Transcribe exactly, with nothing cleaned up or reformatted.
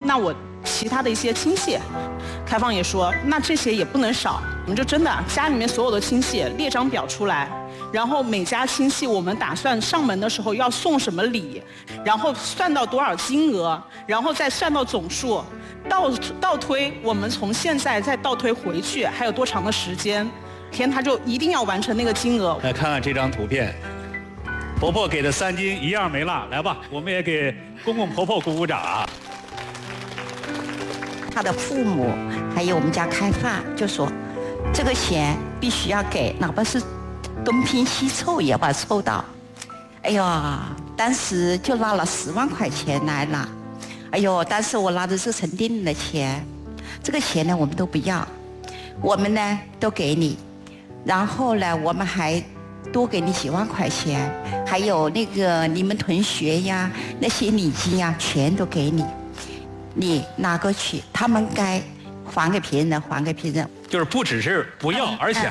那我其他的一些亲戚，开放也说，那这些也不能少，我们就真的家里面所有的亲戚列张表出来，然后每家亲戚我们打算上门的时候要送什么礼，然后算到多少金额，然后再算到总数，倒倒推我们从现在再倒推回去还有多长的时间，天他就一定要完成那个金额。 来看看这张图片，婆婆给的三金一样没落，来吧，我们也给公公婆婆鼓鼓掌啊。 他的父母还有我们家开发就说，这个钱必须要给，哪怕是东拼西凑也要把它凑到。哎呦，当时就拿了十万块钱来了。哎呦，但是我拿的是陈定玲的钱，这个钱呢我们都不要，我们呢都给你，然后呢我们还多给你几万块钱，还有那个你们同学呀那些礼金呀全都给你，你拿过去，他们该还给别人的还给别人， 就是不只是不要，而且